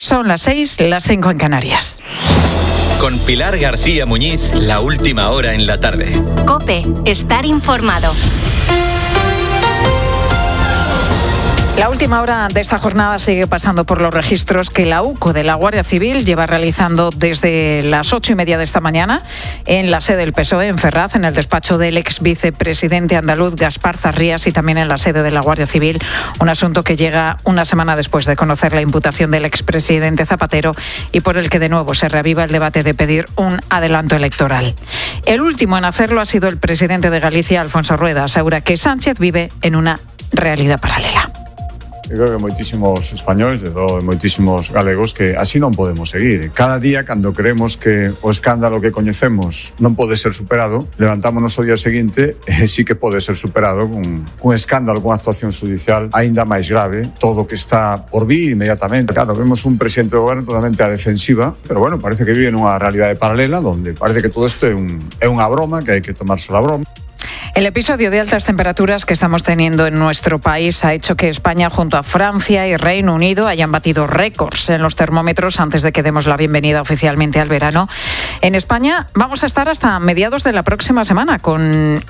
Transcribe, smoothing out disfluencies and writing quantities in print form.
Son las 6, las 5 en Canarias. Con Pilar García Muñiz, la última hora en la tarde. COPE, estar informado. La última hora de esta jornada sigue pasando por los registros que la UCO de la Guardia Civil lleva realizando desde las 8:30 de esta mañana en la sede del PSOE en Ferraz, en el despacho del ex vicepresidente andaluz Gaspar Zarrías y también en la sede de la Guardia Civil. Un asunto que llega una semana después de conocer la imputación del expresidente Zapatero y por el que de nuevo se reaviva el debate de pedir un adelanto electoral. El último en hacerlo ha sido el presidente de Galicia, Alfonso Rueda. Asegura que Sánchez vive en una realidad paralela. Eu creo que moitísimos españoles, de todo, moitísimos galegos, que así non podemos seguir. Cada día, cando creemos que o escándalo que coñecemos non pode ser superado, levantámonos o día seguinte e sí que pode ser superado con un escándalo, con actuación judicial aínda máis grave, todo o que está por vir inmediatamente. Claro, vemos un presidente do goberno totalmente a defensiva, pero bueno, parece que vive nunha realidade paralela donde parece que todo isto é unha broma, que hai que tomárselo a broma. El episodio de altas temperaturas que estamos teniendo en nuestro país ha hecho que España, junto a Francia y Reino Unido, hayan batido récords en los termómetros antes de que demos la bienvenida oficialmente al verano. En España vamos a estar hasta mediados de la próxima semana con